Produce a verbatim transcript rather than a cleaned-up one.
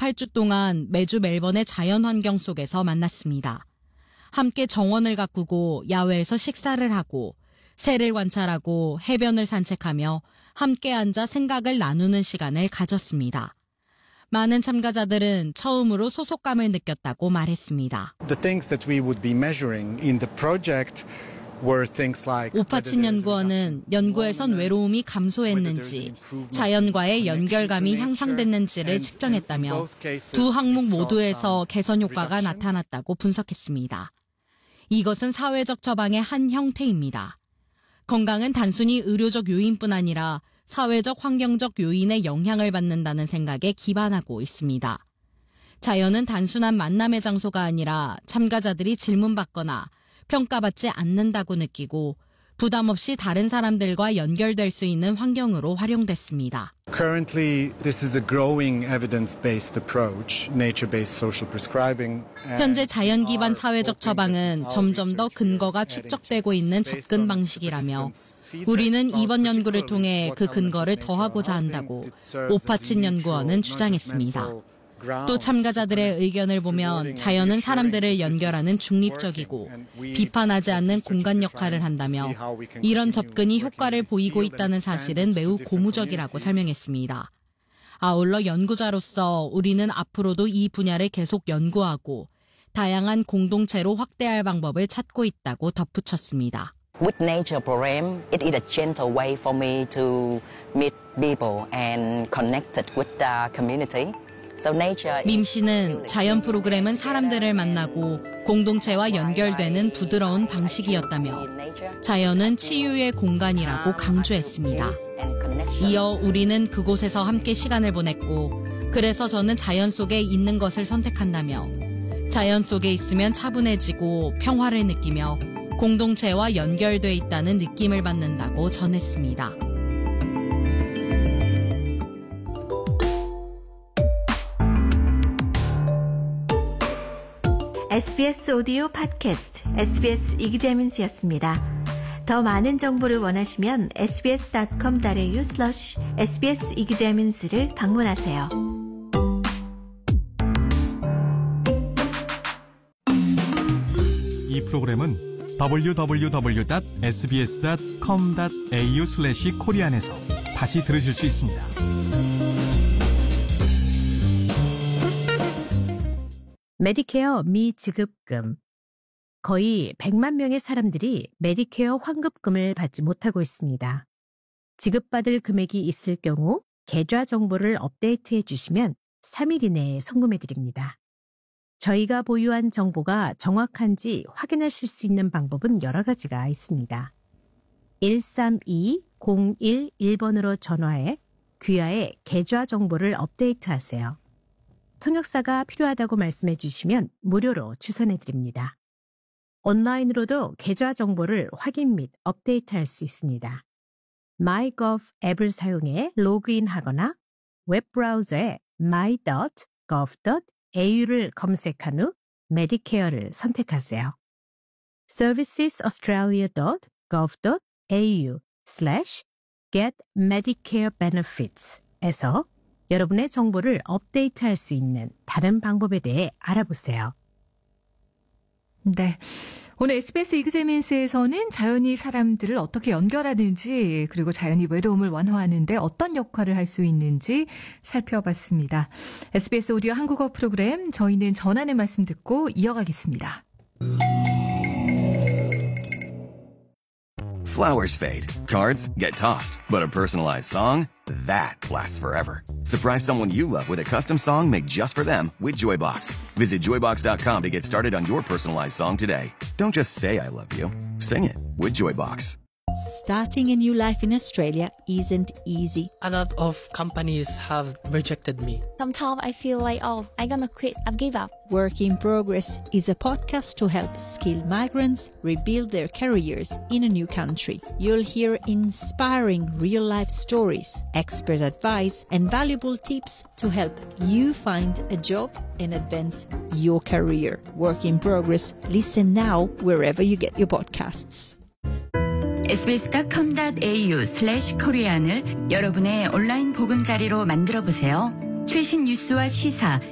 팔 주 동안 매주 멜번의 자연환경 속에서 만났습니다. 함께 정원을 가꾸고 야외에서 식사를 하고 새를 관찰하고 해변을 산책하며 함께 앉아 생각을 나누는 시간을 가졌습니다. 많은 참가자들은 처음으로 소속감을 느꼈다고 말했습니다. The things that we would be measuring in the project were things like 오파친 연구원은 연구에선 외로움이 감소했는지, 자연과의 연결감이 향상됐는지를 측정했다며 두 항목 모두에서 개선 효과가 나타났다고 분석했습니다. 이것은 사회적 처방의 한 형태입니다. 건강은 단순히 의료적 요인뿐 아니라 사회적 환경적 요인의 영향을 받는다는 생각에 기반하고 있습니다. 자연은 단순한 만남의 장소가 아니라 참가자들이 질문받거나 평가받지 않는다고 느끼고 부담 없이 다른 사람들과 연결될 수 있는 환경으로 활용됐습니다. Currently, this is a growing evidence-based approach, nature-based social prescribing. 현재 자연 기반 사회적 처방은 점점 더 근거가 축적되고 있는 접근 방식이라며 우리는 이번 연구를 통해 그 근거를 더하고자 한다고 오파친 연구원은 주장했습니다. 또 참가자들의 의견을 보면 자연은 사람들을 연결하는 중립적이고 비판하지 않는 공간 역할을 한다며 이런 접근이 효과를 보이고 있다는 사실은 매우 고무적이라고 설명했습니다. 아울러 연구자로서 우리는 앞으로도 이 분야를 계속 연구하고 다양한 공동체로 확대할 방법을 찾고 있다고 덧붙였습니다. With nature program, it is a gentle way for me to meet people and connected with the community. 민 씨는 자연 프로그램은 사람들을 만나고 공동체와 연결되는 부드러운 방식이었다며 자연은 치유의 공간이라고 강조했습니다. 이어 우리는 그곳에서 함께 시간을 보냈고 그래서 저는 자연 속에 있는 것을 선택한다며 자연 속에 있으면 차분해지고 평화를 느끼며 공동체와 연결돼 있다는 느낌을 받는다고 전했습니다. 에스비에스 오디오 팟캐스트 에스비에스 이기재민스였습니다. 더 많은 정보를 원하시면 에스비에스 닷컴 슬래시 슬래시 에스비에스 이기재민스를 방문하세요. 이 프로그램은 더블유 더블유 더블유 닷 에스비에스 닷 컴 닷 에이유 슬래시 코리안에서 다시 들으실 수 있습니다. 메디케어 미지급금. 거의 백만 명의 사람들이 메디케어 환급금을 받지 못하고 있습니다. 지급받을 금액이 있을 경우 계좌 정보를 업데이트해 주시면 삼 일 이내에 송금해 드립니다. 저희가 보유한 정보가 정확한지 확인하실 수 있는 방법은 여러 가지가 있습니다. 일삼이 공일일 번으로 전화해 귀하의 계좌 정보를 업데이트하세요. 통역사가 필요하다고 말씀해 주시면 무료로 추선해 드립니다. 온라인으로도 계좌 정보를 확인 및 업데이트할 수 있습니다. 마이거브 앱을 사용해 로그인하거나 웹브라우저에 마이 닷 거브 닷 에이유를 검색한 후 메디케어를 선택하세요. 서비스 오스트레일리아 닷 거브 닷 에이유 슬래시 get medicare benefits에서 여러분의 정보를 업데이트할 수 있는 다른 방법에 대해 알아보세요. 네. 오늘 에스비에스 이그제민스에서는 자연이 사람들을 어떻게 연결하는지 그리고 자연이 외로움을 완화하는 데 어떤 역할을 할 수 있는지 살펴봤습니다. 에스비에스 오디오 한국어 프로그램 저희는 전하는 말씀 듣고 이어가겠습니다. Flowers fade, cards get tossed, but a personalized song, that lasts forever. Surprise someone you love with a custom song made just for them with Joybox. Visit joybox dot com to get started on your personalized song today. Don't just say I love you, sing it with Joybox. Starting a new life in Australia isn't easy. A lot of companies have rejected me. Sometimes I feel like, oh, I'm gonna quit, I've give up. Work in Progress is a podcast to help skilled migrants rebuild their careers in a new country. You'll hear inspiring real-life stories, expert advice, and valuable tips to help you find a job and advance your career. Work in Progress. Listen now wherever you get your podcasts. 에스비에스 닷 컴 닷 에이유 슬래시 코리안을 여러분의 온라인 보금자리로 만들어보세요. 최신 뉴스와 시사,